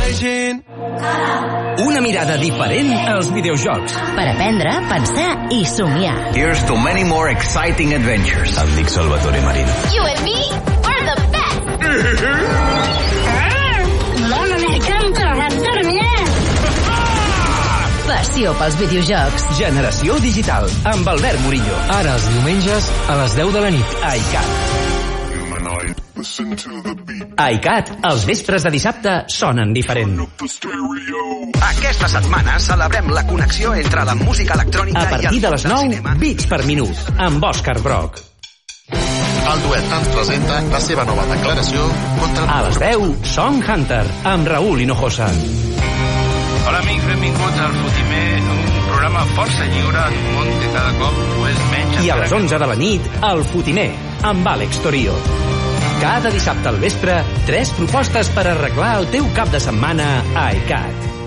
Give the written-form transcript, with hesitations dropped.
Una mirada diferent als videojocs. Per aprendre, pensar i somiar. Here's to many more exciting adventures. Em dic Salvatore Marino. You and me are the best. Dona, m'encanta, dormir. Passió pels videojocs. Generació digital, amb Albert Murillo. Ara els diumenges a les 10 de la nit. A iCat. iCat, els vespres de dissabte sonen diferent. Aquesta setmana celebrem la connexió entre la música electrònica a partir de les 9, bits per minut, amb Òscar Brock. El duet ens presenta la seva nova declaració contra... A les 10, Song Hunter, amb Raúl Hinojosa. Hola amics, benvinguts al Fotimer, un programa força lliure en un món que cada cop ho és menys. I a les 11 de la nit, el Fotimer, amb Àlex Torio. Cada dissabte al vespre, 3 propostes per arreglar el teu cap de setmana a iCat.